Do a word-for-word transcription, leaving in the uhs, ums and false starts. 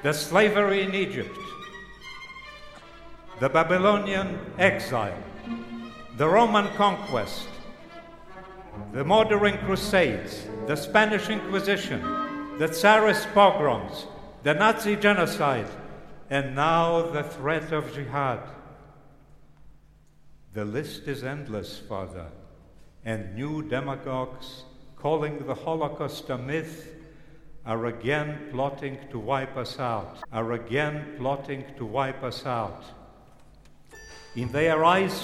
the slavery in Egypt, the Babylonian exile, the Roman conquest, the Mordering Crusades, the Spanish Inquisition, the Tsarist pogroms, the Nazi genocide, and now the threat of jihad. The list is endless, Father, and new demagogues calling the Holocaust a myth are again plotting to wipe us out, are again plotting to wipe us out. In their eyes,